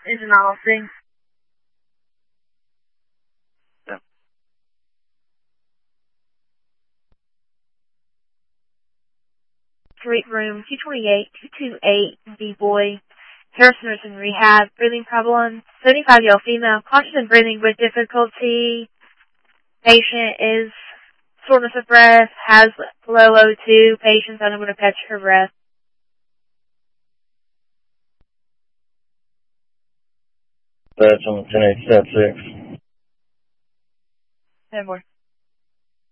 Engine Austin. Yeah. Suite room 228, B-boy. Harrison Nursing Rehab. Breathing problem. 75-year-old female. Conscious and breathing with difficulty. Patient is shortness of breath. Has low O2. Patient's unable to catch her breath. That's on 10-8, step 6. 10 more.